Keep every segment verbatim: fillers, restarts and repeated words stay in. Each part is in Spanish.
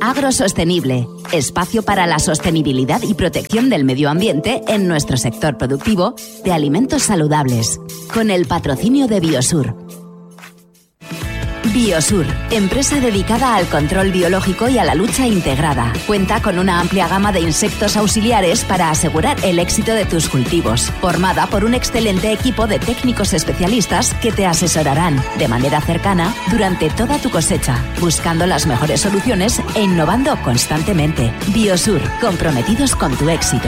Agrosostenible, espacio para la sostenibilidad y protección del medio ambiente en nuestro sector productivo de alimentos saludables, con el patrocinio de Biosur. Biosur, empresa dedicada al control biológico y a la lucha integrada. Cuenta con una amplia gama de insectos auxiliares para asegurar el éxito de tus cultivos. Formada por un excelente equipo de técnicos especialistas que te asesorarán de manera cercana durante toda tu cosecha, buscando las mejores soluciones e innovando constantemente. Biosur, comprometidos con tu éxito.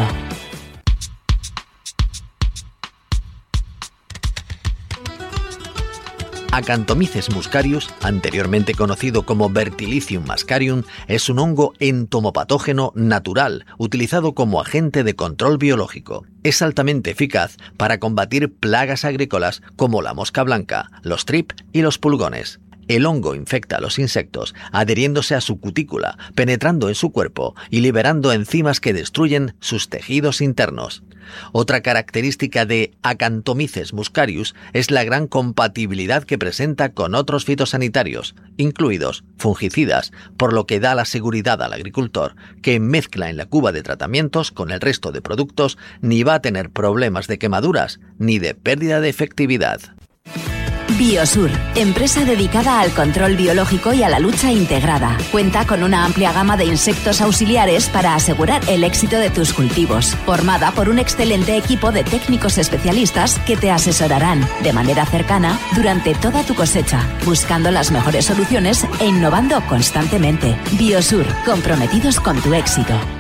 Acanthomices muscarius, anteriormente conocido como Bertillicium muscarium, es un hongo entomopatógeno natural utilizado como agente de control biológico. Es altamente eficaz para combatir plagas agrícolas como la mosca blanca, los trip y los pulgones. El hongo infecta a los insectos adheriéndose a su cutícula, penetrando en su cuerpo y liberando enzimas que destruyen sus tejidos internos. Otra característica de Acanthomices muscarius es la gran compatibilidad que presenta con otros fitosanitarios, incluidos fungicidas, por lo que da la seguridad al agricultor que mezcla en la cuba de tratamientos con el resto de productos ni va a tener problemas de quemaduras ni de pérdida de efectividad. Biosur, empresa dedicada al control biológico y a la lucha integrada. Cuenta con una amplia gama de insectos auxiliares para asegurar el éxito de tus cultivos. Formada por un excelente equipo de técnicos especialistas que te asesorarán de manera cercana durante toda tu cosecha, buscando las mejores soluciones e innovando constantemente. Biosur, comprometidos con tu éxito.